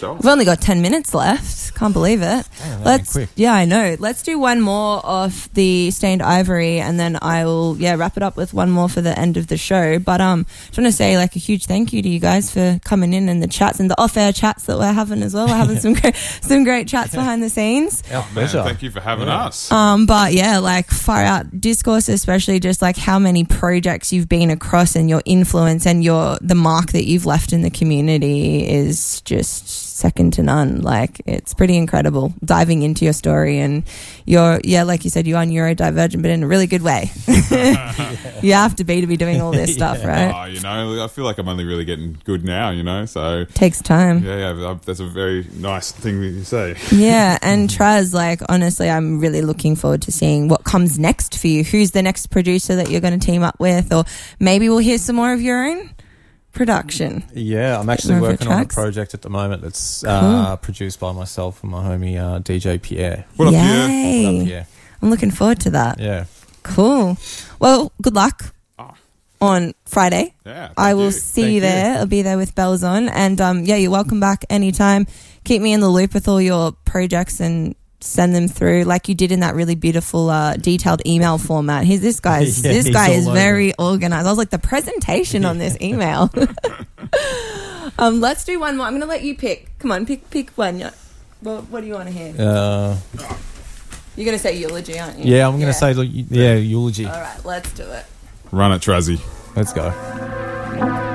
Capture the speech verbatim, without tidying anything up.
sure. We've only got ten minutes left. Can't believe it. Damn, Let's, quick. yeah, I know. Let's do one more of the Stained Ivory, and then I will, yeah, wrap it up with one more for the end of the show. But um, I just want to say like a huge thank you to you guys for coming in and the chats and the off-air chats that we're having as well. We're having some great, some great chats behind the scenes. Our Man, pleasure. thank you for having Yeah. us. Um, but yeah, like far out discourse, especially just like how many projects you've been across and your influence and your the mark that you've left in the community is just second to none. Like it's pretty incredible diving into your story, and you're yeah, like you said, you are neurodivergent, but in a really good way. You have to be to be doing all this stuff, Yeah. right? Oh, you know, I feel like I'm only really getting good now, you know, so Takes time. yeah, yeah, that's a very nice thing that you say. Yeah, and Traz, like honestly, I'm really looking forward to seeing what comes next for you. Who's the next producer that you're going to team up with, or maybe we'll hear some more of your own production. Yeah, I'm actually more of your working on a tracks? project at the moment that's uh, produced by myself and my homie uh, D J Pierre. What up, Pierre? Yay. What up, Pierre? I'm looking forward to that. Yeah. Cool. Well, good luck Oh. on Friday. Yeah, thank I will you. see Thank you you. there. I'll be there with bells on. And um, yeah, you're welcome back anytime. Keep me in the loop with all your projects and send them through like you did in that really beautiful uh, detailed email format. He's this guy's Yeah, this he's guy all is over very organized. I was like, the presentation on this email. um, let's do one more. I'm going to let you pick. Come on, pick pick one. Yeah. Well, what do you want to hear? Uh, You're going to say eulogy, aren't you? yeah, I'm going to say, yeah, eulogy. All right, let's do it. Run it, Trazzy. Let's go.